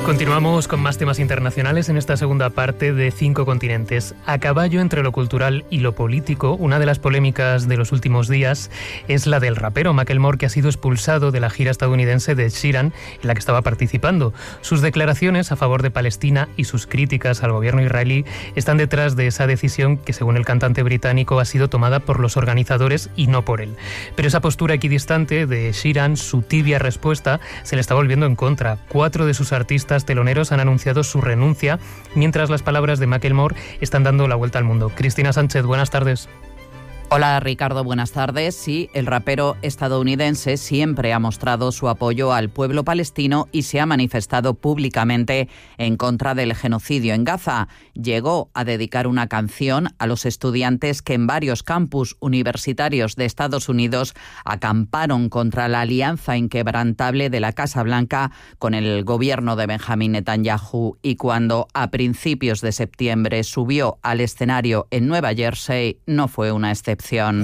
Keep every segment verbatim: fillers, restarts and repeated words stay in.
Continuamos con más temas internacionales en esta segunda parte de Cinco Continentes. A caballo entre lo cultural y lo político, una de las polémicas de los últimos días es la del rapero Macklemore, que ha sido expulsado de la gira estadounidense de Ed Sheeran, en la que estaba participando. Sus declaraciones a favor de Palestina y sus críticas al gobierno israelí están detrás de esa decisión que, según el cantante británico, ha sido tomada por los organizadores y no por él. Pero esa postura equidistante de Sheeran, su tibia respuesta, se le está volviendo en contra. Cuatro de sus artistas teloneros han anunciado su renuncia, mientras las palabras de Macklemore están dando la vuelta al mundo. Cristina Sánchez, buenas tardes. Hola Ricardo, buenas tardes. Sí, el rapero estadounidense siempre ha mostrado su apoyo al pueblo palestino y se ha manifestado públicamente en contra del genocidio en Gaza. Llegó a dedicar una canción a los estudiantes que en varios campus universitarios de Estados Unidos acamparon contra la alianza inquebrantable de la Casa Blanca con el gobierno de Benjamín Netanyahu, y cuando a principios de septiembre subió al escenario en Nueva Jersey no fue una excepción.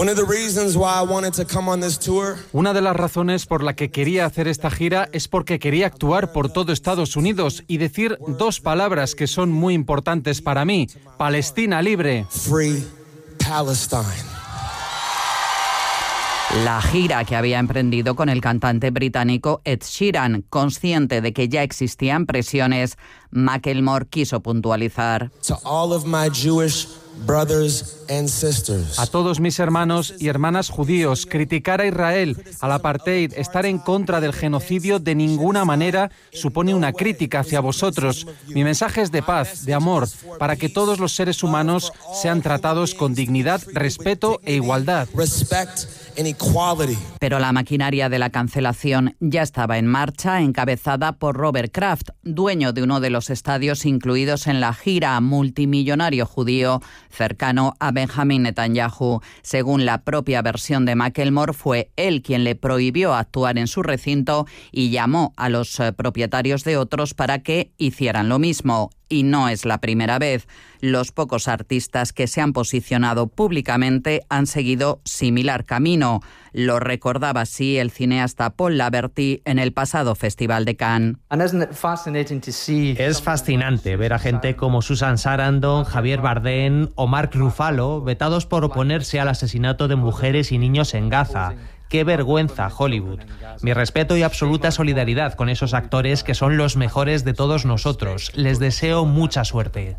Una de las razones por la que quería hacer esta gira es porque quería actuar por todo Estados Unidos y decir dos palabras que son muy importantes para mí: Palestina libre. Free Palestine. La gira que había emprendido con el cantante británico Ed Sheeran, consciente de que ya existían presiones, Macklemore quiso puntualizar. To all of my Jewish brothers and sisters. A todos mis hermanos y hermanas judíos, criticar a Israel, al apartheid, estar en contra del genocidio de ninguna manera supone una crítica hacia vosotros. Mi mensaje es de paz, de amor, para que todos los seres humanos sean tratados con dignidad, respeto e igualdad. Respect and equality. Pero la maquinaria de la cancelación ya estaba en marcha, encabezada por Robert Kraft, dueño de uno de los estadios incluidos en la gira, multimillonario judío cercano a Benjamín Netanyahu. Según la propia versión de Macklemore, fue él quien le prohibió actuar en su recinto y llamó a los eh, propietarios de otros para que hicieran lo mismo. Y no es la primera vez. Los pocos artistas que se han posicionado públicamente han seguido similar camino. Lo recordaba así el cineasta Paul Laverty en el pasado Festival de Cannes. Es fascinante ver a gente como Susan Sarandon, Javier Bardem o Mark Ruffalo vetados por oponerse al asesinato de mujeres y niños en Gaza. ¡Qué vergüenza, Hollywood! Mi respeto y absoluta solidaridad con esos actores que son los mejores de todos nosotros. Les deseo mucha suerte.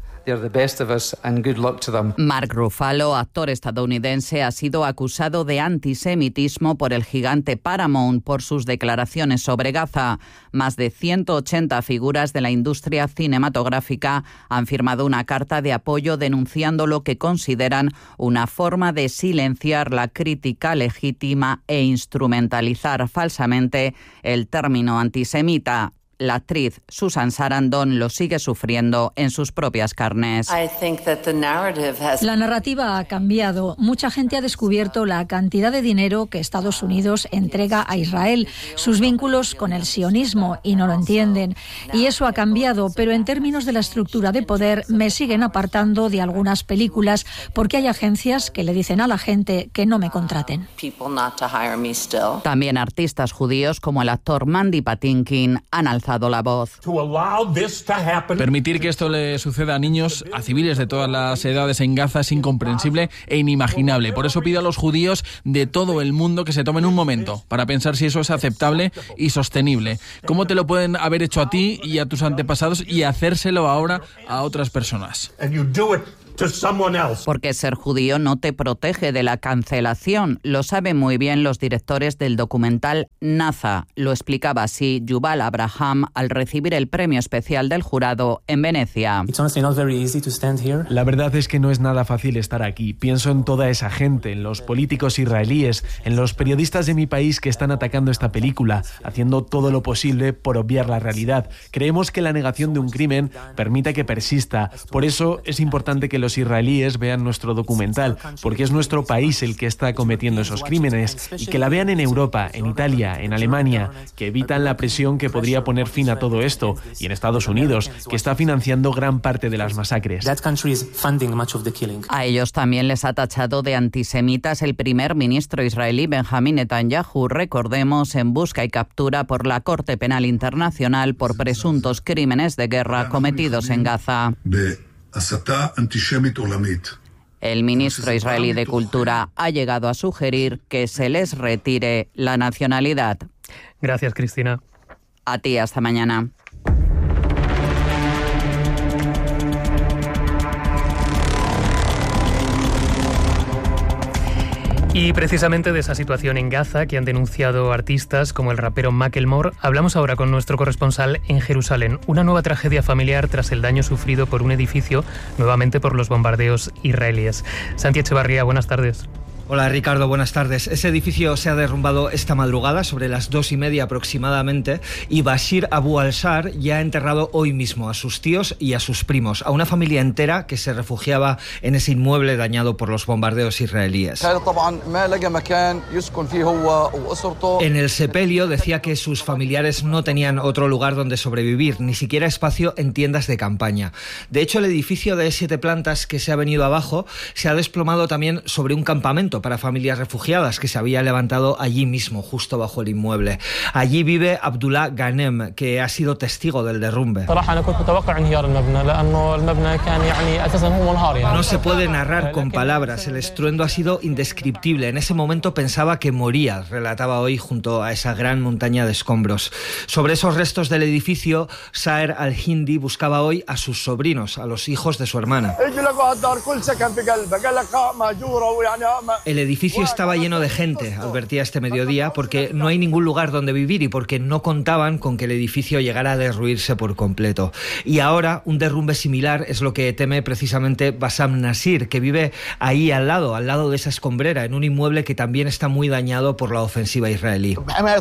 Mark Ruffalo, actor estadounidense, ha sido acusado de antisemitismo por el gigante Paramount por sus declaraciones sobre Gaza. Más de ciento ochenta figuras de la industria cinematográfica han firmado una carta de apoyo denunciando lo que consideran una forma de silenciar la crítica legítima e instrumentalizar falsamente el término antisemita. La actriz Susan Sarandon lo sigue sufriendo en sus propias carnes. La narrativa ha cambiado. Mucha gente ha descubierto la cantidad de dinero que Estados Unidos entrega a Israel, sus vínculos con el sionismo, y no lo entienden. Y eso ha cambiado, pero en términos de la estructura de poder me siguen apartando de algunas películas porque hay agencias que le dicen a la gente que no me contraten. También artistas judíos como el actor Mandy Patinkin han alzado la voz. Permitir que esto le suceda a niños, a civiles de todas las edades en Gaza es incomprensible e inimaginable. Por eso pido a los judíos de todo el mundo que se tomen un momento para pensar si eso es aceptable y sostenible. ¿Cómo te lo pueden haber hecho a ti y a tus antepasados y hacérselo ahora a otras personas? Porque ser judío no te protege de la cancelación. Lo saben muy bien los directores del documental Naza. Lo explicaba así Yuval Abraham al recibir el premio especial del jurado en Venecia. La verdad es que no es nada fácil estar aquí. Pienso en toda esa gente, en los políticos israelíes, en los periodistas de mi país que están atacando esta película, haciendo todo lo posible por obviar la realidad. Creemos que la negación de un crimen permite que persista. Por eso es importante que los políticos israelíes vean nuestro documental, porque es nuestro país el que está cometiendo esos crímenes, y que la vean en Europa, en Italia, en Alemania, que evitan la presión que podría poner fin a todo esto, y en Estados Unidos, que está financiando gran parte de las masacres. A ellos también les ha tachado de antisemitas el primer ministro israelí Benjamín Netanyahu, recordemos, en busca y captura por la Corte Penal Internacional por presuntos crímenes de guerra cometidos en Gaza. El ministro israelí de Cultura ha llegado a sugerir que se les retire la nacionalidad. Gracias, Cristina. A ti, hasta mañana. Y precisamente de esa situación en Gaza que han denunciado artistas como el rapero Macklemore, hablamos ahora con nuestro corresponsal en Jerusalén. Una nueva tragedia familiar tras el daño sufrido por un edificio, nuevamente por los bombardeos israelíes. Santi Echevarría, buenas tardes. Hola Ricardo, buenas tardes. Ese edificio se ha derrumbado esta madrugada sobre las dos y media aproximadamente y Bashir Abu al-Shar ya ha enterrado hoy mismo a sus tíos y a sus primos, a una familia entera que se refugiaba en ese inmueble dañado por los bombardeos israelíes. En el sepelio decía que sus familiares no tenían otro lugar donde sobrevivir, ni siquiera espacio en tiendas de campaña. De hecho, el edificio de siete plantas que se ha venido abajo se ha desplomado también sobre un campamento para familias refugiadas que se había levantado allí mismo, justo bajo el inmueble. Allí vive Abdullah Ghanem, que ha sido testigo del derrumbe. No se puede narrar con palabras, el estruendo ha sido indescriptible. En ese momento pensaba que moría, relataba hoy junto a esa gran montaña de escombros. Sobre esos restos del edificio, Saer al-Hindi buscaba hoy a sus sobrinos, a los hijos de su hermana. El edificio estaba lleno de gente, advertía este mediodía, porque no hay ningún lugar donde vivir y porque no contaban con que el edificio llegara a derruirse por completo. Y ahora un derrumbe similar es lo que teme precisamente Bassam Nasir, que vive ahí al lado, al lado de esa escombrera, en un inmueble que también está muy dañado por la ofensiva israelí.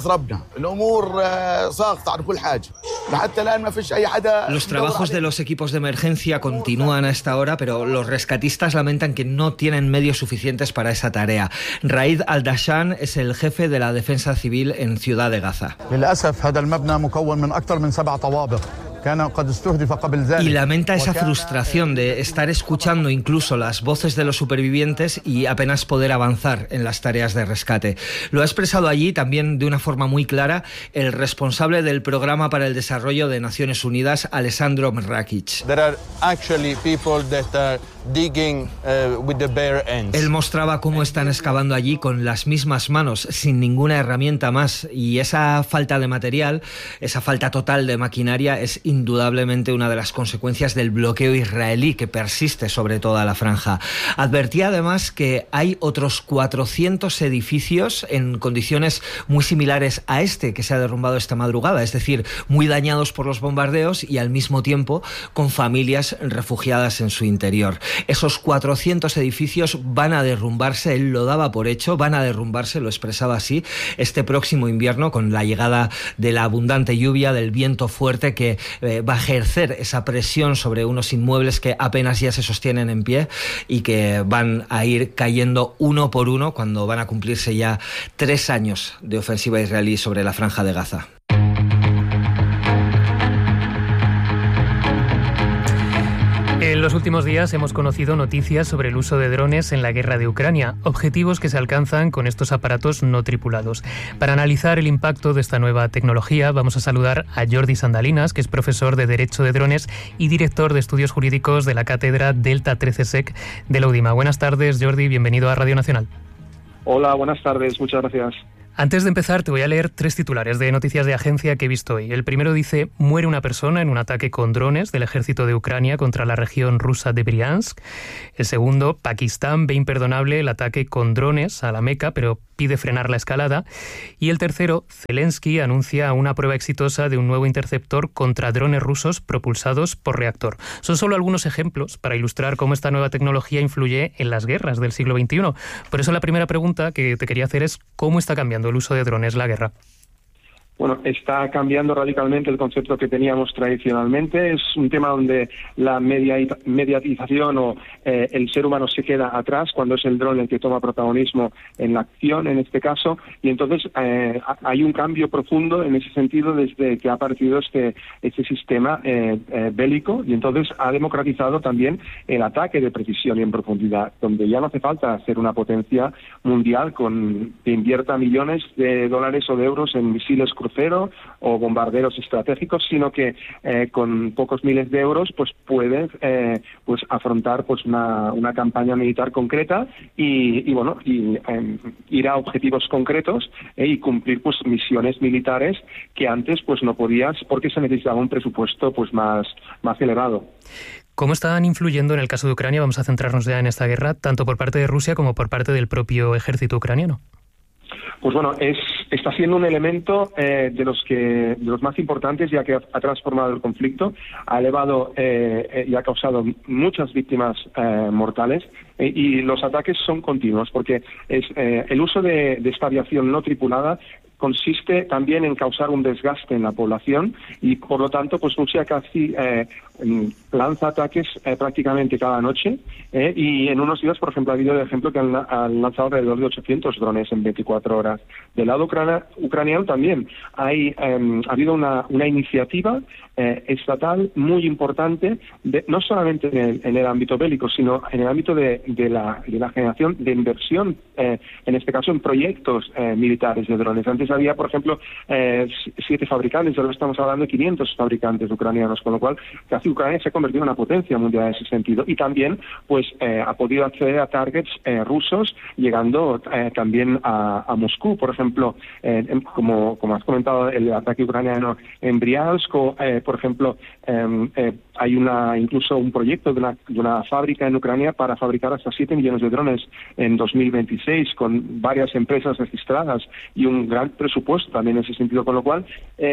Los trabajos de los equipos de emergencia continúan a esta hora, pero los rescatistas lamentan que no tienen medios suficientes para esa tarea. Raid al-Dashan es el jefe de la defensa civil en Ciudad de Gaza. Y lamenta esa frustración de estar escuchando incluso las voces de los supervivientes y apenas poder avanzar en las tareas de rescate. Lo ha expresado allí también de una forma muy clara el responsable del Programa para el Desarrollo de Naciones Unidas, Alessandro Mrakic. Él mostraba cómo están excavando allí con las mismas manos, sin ninguna herramienta más, y esa falta de material, esa falta total de maquinaria es indudablemente una de las consecuencias del bloqueo israelí que persiste sobre toda la franja. Advertía además que hay otros cuatrocientos edificios en condiciones muy similares a este que se ha derrumbado esta madrugada, es decir, muy dañados por los bombardeos y al mismo tiempo con familias refugiadas en su interior. Esos cuatrocientos edificios van a derrumbarse, él lo daba por hecho, van a derrumbarse, lo expresaba así, este próximo invierno con la llegada de la abundante lluvia, del viento fuerte que eh, va a ejercer esa presión sobre unos inmuebles que apenas ya se sostienen en pie y que van a ir cayendo uno por uno cuando van a cumplirse ya tres años de ofensiva israelí sobre la franja de Gaza. En los últimos días hemos conocido noticias sobre el uso de drones en la guerra de Ucrania, objetivos que se alcanzan con estos aparatos no tripulados. Para analizar el impacto de esta nueva tecnología, vamos a saludar a Jordi Sandalinas, que es profesor de Derecho de Drones y director de Estudios Jurídicos de la Cátedra Delta trece Sec de la UDIMA. Buenas tardes, Jordi, bienvenido a Radio Nacional. Hola, buenas tardes, muchas gracias. Antes de empezar, te voy a leer tres titulares de noticias de agencia que he visto hoy. El primero dice: muere una persona en un ataque con drones del ejército de Ucrania contra la región rusa de Briansk. El segundo, Pakistán ve imperdonable el ataque con drones a la Meca, pero pide frenar la escalada. Y el tercero, Zelensky anuncia una prueba exitosa de un nuevo interceptor contra drones rusos propulsados por reactor. Son solo algunos ejemplos para ilustrar cómo esta nueva tecnología influye en las guerras del siglo veintiuno. Por eso la primera pregunta que te quería hacer es: ¿cómo está cambiando el uso de drones la guerra? bueno, está cambiando radicalmente el concepto que teníamos tradicionalmente. Es un tema donde la media, mediatización o eh, el ser humano se queda atrás cuando es el dron el que toma protagonismo en la acción, en este caso, y entonces eh, hay un cambio profundo en ese sentido desde que ha aparecido este, este sistema eh, eh, bélico, y entonces ha democratizado también el ataque de precisión y en profundidad, donde ya no hace falta ser una potencia mundial con que invierta millones de dólares o de euros en misiles crucero o bombarderos estratégicos, sino que eh, con pocos miles de euros pues puede eh, pues afrontar pues una, una campaña militar concreta y, y bueno y eh, ir a objetivos concretos eh, y cumplir pues misiones militares que antes pues no podías porque se necesitaba un presupuesto pues más más elevado. ¿Cómo están influyendo en el caso de Ucrania? Vamos a centrarnos ya en esta guerra, tanto por parte de Rusia como por parte del propio ejército ucraniano. Pues bueno, es, está siendo un elemento eh, de los que de los más importantes, ya que ha, ha transformado el conflicto, ha elevado eh, y ha causado muchas víctimas eh, mortales eh, y los ataques son continuos porque es eh, el uso de, de esta aviación no tripulada consiste también en causar un desgaste en la población y, por lo tanto, pues Rusia casi eh, lanza ataques eh, prácticamente cada noche eh, y en unos días, por ejemplo, ha habido el ejemplo que han, han lanzado alrededor de ochocientos drones en veinticuatro horas. Del lado ucrana, ucraniano también hay, eh, ha habido una, una iniciativa eh, estatal muy importante, de, no solamente en el, en el ámbito bélico, sino en el ámbito de, de, la, de la generación de inversión, eh, en este caso en proyectos eh, militares de drones. Antes había, por ejemplo, eh, siete fabricantes, ahora estamos hablando de quinientos fabricantes ucranianos, con lo cual casi Ucrania se ha convertido en una potencia mundial en ese sentido. Y también pues eh, ha podido acceder a targets eh, rusos, llegando eh, también a, a Moscú. Por ejemplo, eh, como, como has comentado, el ataque ucraniano en Briansk, o, eh, por ejemplo, eh, eh, hay una incluso un proyecto de una, de una fábrica en Ucrania para fabricar hasta siete millones de drones en dos mil veintiséis, con varias empresas registradas y un gran presupuesto también en ese sentido, con lo cual eh,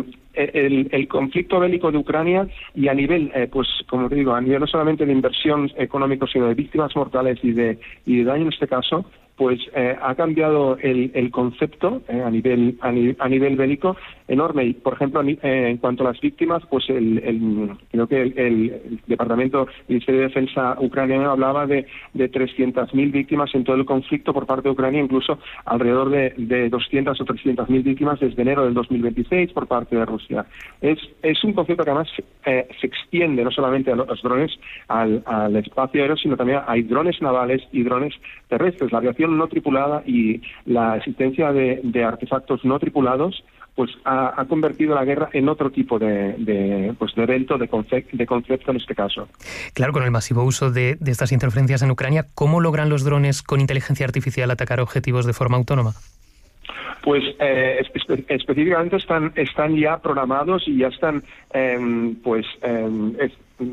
el, el conflicto bélico de Ucrania y a nivel, eh, pues como te digo, a nivel no solamente de inversión económica, sino de víctimas mortales y de, y de daño en este caso, pues eh, ha cambiado el, el concepto eh, a nivel a, ni, a nivel bélico enorme. Y, por ejemplo, eh, en cuanto a las víctimas, pues el, el creo que el, el, el Departamento del Ministerio de Defensa ucraniano hablaba de, de trescientas mil víctimas en todo el conflicto por parte de Ucrania, incluso alrededor de, de doscientas o trescientas mil víctimas desde enero del dos mil veintiséis por parte de Rusia. Es, es un concepto que además eh, se extiende no solamente a los drones al, al espacio aéreo, sino también hay drones navales y drones terrestres. La aviación no tripulada y la existencia de, de artefactos no tripulados pues ha, ha convertido la guerra en otro tipo de, de, pues, de evento, de, concept, de concepto en este caso. Claro, con el masivo uso de, de estas interferencias en Ucrania, ¿cómo logran los drones con inteligencia artificial atacar objetivos de forma autónoma? Pues eh, espe- específicamente están están ya programados y ya están eh, pues eh, es,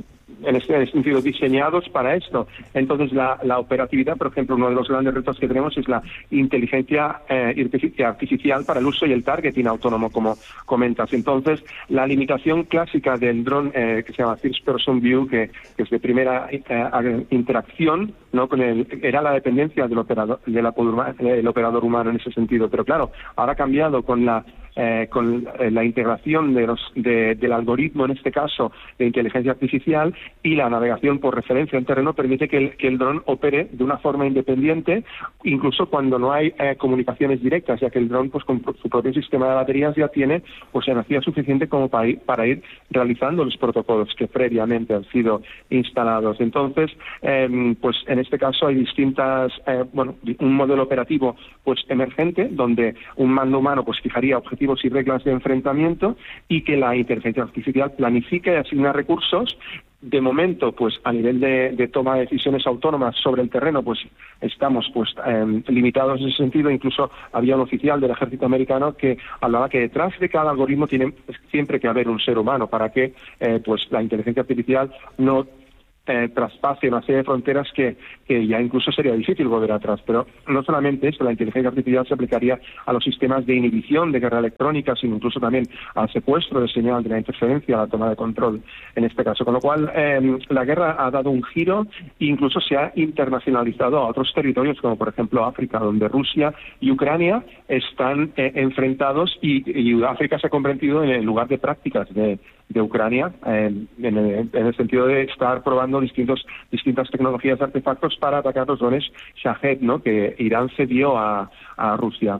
en este sentido diseñados para esto. Entonces la, la operatividad, por ejemplo, uno de los grandes retos que tenemos es la inteligencia eh, artificial para el uso y el targeting autónomo, como comentas. Entonces la limitación clásica del dron eh, que se llama First Person View, que, que es de primera eh, interacción, ¿no? Con el, era la dependencia del operador, del el operador humano en ese sentido. Pero claro, ahora ha cambiado con la Eh, con eh, la integración de los, de, del algoritmo, en este caso de inteligencia artificial, y la navegación por referencia en terreno permite que el, que el dron opere de una forma independiente, incluso cuando no hay eh, comunicaciones directas, ya que el dron pues con su propio sistema de baterías ya tiene pues energía suficiente como para ir, para ir realizando los protocolos que previamente han sido instalados. Entonces, eh, pues en este caso hay distintas, eh, bueno, un modelo operativo pues emergente, donde un mando humano pues fijaría objetivos y reglas de enfrentamiento y que la inteligencia artificial planifique y asigna recursos. De momento, pues a nivel de, de toma de decisiones autónomas sobre el terreno, pues estamos pues eh, limitados en ese sentido. Incluso había un oficial del ejército americano que hablaba que detrás de cada algoritmo tiene siempre que haber un ser humano para que eh, pues la inteligencia artificial no eh, traspase una serie de fronteras que, que ya incluso sería difícil volver atrás. Pero no solamente esto, la inteligencia artificial se aplicaría a los sistemas de inhibición de guerra electrónica, sino incluso también al secuestro de señal, de la interferencia, a la toma de control en este caso. Con lo cual, eh, la guerra ha dado un giro e incluso se ha internacionalizado a otros territorios, como por ejemplo África, donde Rusia y Ucrania están eh, enfrentados y, y África se ha convertido en el lugar de prácticas de de Ucrania, eh, en, el, en el sentido de estar probando distintos, distintas tecnologías de artefactos para atacar los drones Shahed, ¿no?, que Irán cedió a, a Rusia.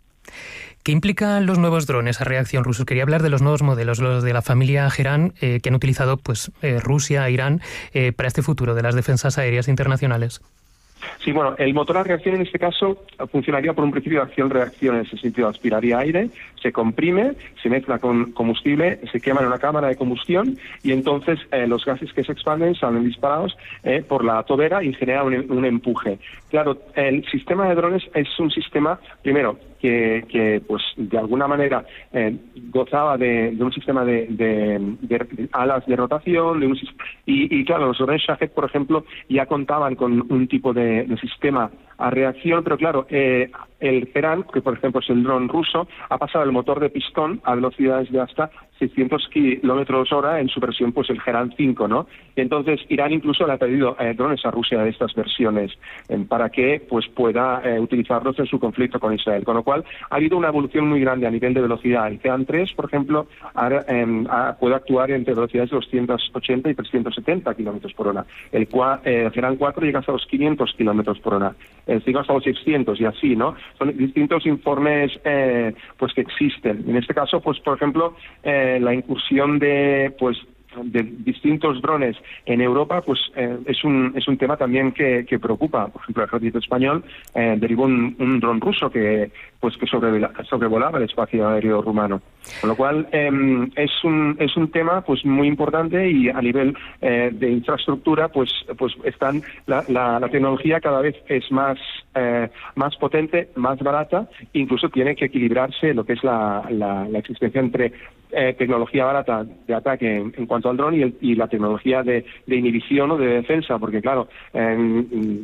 ¿Qué implican los nuevos drones a reacción rusos? Quería hablar de los nuevos modelos, los de la familia Gerán, eh, que han utilizado pues eh, Rusia e Irán eh, para este futuro de las defensas aéreas internacionales. Sí, bueno, el motor a reacción en este caso funcionaría por un principio de acción-reacción, en ese sentido aspiraría aire, se comprime, se mezcla con combustible, se quema en una cámara de combustión y entonces eh, los gases que se expanden salen disparados eh, por la tobera y generan un, un empuje. Claro, el sistema de drones es un sistema, primero, que, que pues de alguna manera eh, gozaba de, de un sistema de, de, de, de alas de rotación, de un, y, y claro, los drones Shahed, por ejemplo, ya contaban con un tipo de, de sistema a reacción, pero claro, eh, el Gerán, que por ejemplo es el dron ruso, ha pasado el motor de pistón a velocidades de hasta seiscientos kilómetros hora en su versión, pues el Gerán cinco, ¿no? Y entonces Irán incluso le ha pedido eh, drones a Rusia de estas versiones eh, para que pues pueda eh, utilizarlos en su conflicto con Israel. Con lo cual ha habido una evolución muy grande a nivel de velocidad. El Gerán tres, por ejemplo, ha, eh, ha, puede actuar entre velocidades de doscientos ochenta y trescientos setenta kilómetros por hora. El, eh, el Gerán cuatro llega hasta los quinientos kilómetros por hora. El cinco hasta los seiscientos y así, ¿no? Son distintos informes eh, pues que existen. En este caso, pues por ejemplo, eh, la incursión de pues de distintos drones en Europa, pues eh, es un es un tema también que, que preocupa. Por ejemplo, el ejército español eh, derivó un, un dron ruso que pues que sobre, sobrevolaba el espacio aéreo rumano. Con lo cual eh, es un es un tema pues muy importante y a nivel eh, de infraestructura pues pues están la, la, la tecnología cada vez es más eh, más potente, más barata, incluso tiene que equilibrarse lo que es la, la, la existencia entre Eh, tecnología barata de ataque en, en cuanto al dron y, el, y la tecnología de, de inhibición o de defensa, porque claro, eh,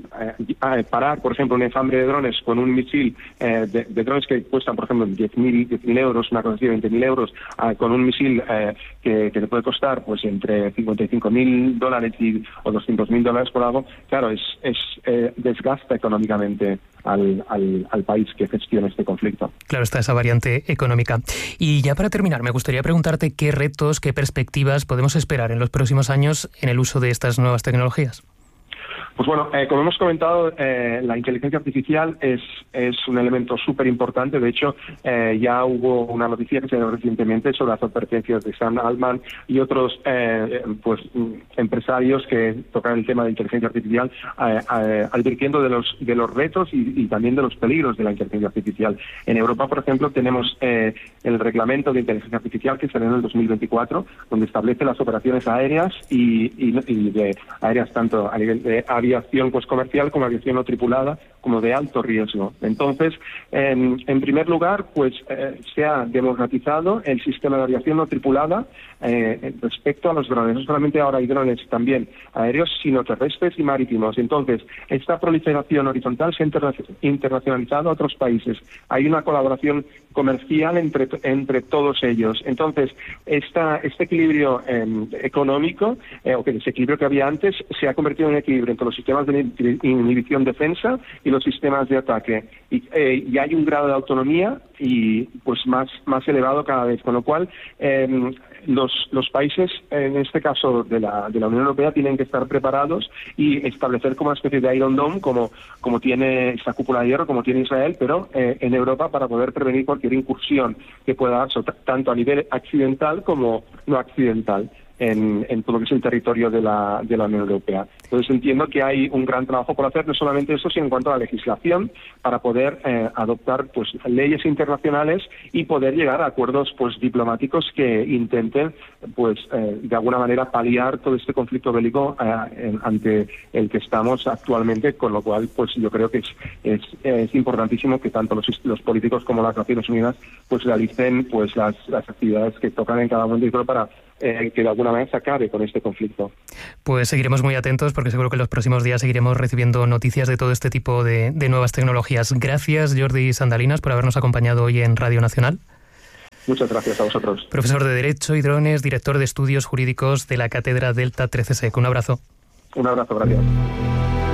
eh, parar, por ejemplo, un enjambre de drones con un misil eh, de, de drones que cuestan, por ejemplo, diez mil euros, una cosa así, veinte mil euros, eh, con un misil eh, que, que le puede costar pues entre cincuenta y cinco mil dólares y, o doscientos mil dólares por algo, claro, es, es eh, desgasta económicamente al, al, al país que gestiona este conflicto. Claro, está esa variante económica. Y ya para terminar, me gustaría preguntarte qué retos, qué perspectivas podemos esperar en los próximos años en el uso de estas nuevas tecnologías. Pues bueno, eh, como hemos comentado, eh, la inteligencia artificial es, es un elemento súper importante. De hecho, eh, ya hubo una noticia que se dio recientemente sobre las advertencias de Sam Altman y otros eh, pues empresarios que tocan el tema de inteligencia artificial, eh, eh, advirtiendo de los de los retos y, y también de los peligros de la inteligencia artificial. En Europa, por ejemplo, tenemos eh, el reglamento de inteligencia artificial que salió en el dos mil veinticuatro, donde establece las operaciones aéreas y, y, y de aéreas tanto a nivel de aviación pues comercial como aviación no tripulada, como de alto riesgo. Entonces, en, en primer lugar, pues eh, se ha democratizado el sistema de aviación no tripulada eh, respecto a los drones. No solamente ahora hay drones también aéreos, sino terrestres y marítimos. Entonces, esta proliferación horizontal se ha interna- internacionalizado a otros países. Hay una colaboración comercial entre entre todos ellos. Entonces, esta, este equilibrio eh, económico, eh, o que el desequilibrio que había antes, se ha convertido en un equilibrio entre los sistemas de inhibición-defensa y los sistemas de ataque. Y, eh, y hay un grado de autonomía y pues más más elevado cada vez, con lo cual eh, los los países, en este caso de la de la Unión Europea, tienen que estar preparados y establecer como una especie de Iron Dome, como como tiene esta cúpula de hierro, como tiene Israel, pero eh, en Europa, para poder prevenir cualquier incursión que pueda darse tanto a nivel accidental como no accidental en, en todo lo que es el territorio de la, de la Unión Europea. Entonces entiendo que hay un gran trabajo por hacer, no solamente eso, sino en cuanto a la legislación, para poder eh, adoptar pues leyes internacionales y poder llegar a acuerdos pues diplomáticos que intenten pues eh, de alguna manera paliar todo este conflicto bélico eh, en, ante el que estamos actualmente, con lo cual pues yo creo que es, es, es importantísimo que tanto los, los políticos como las Naciones Unidas pues realicen pues las, las actividades que tocan en cada momento para eh, que de alguna alguna vez acabe con este conflicto. Pues seguiremos muy atentos porque seguro que en los próximos días seguiremos recibiendo noticias de todo este tipo de, de nuevas tecnologías. Gracias, Jordi Sandalinas, por habernos acompañado hoy en Radio Nacional. Muchas gracias a vosotros. Profesor de Derecho y Drones, director de Estudios Jurídicos de la Cátedra Delta trece S E C. Un abrazo. Un abrazo, gracias.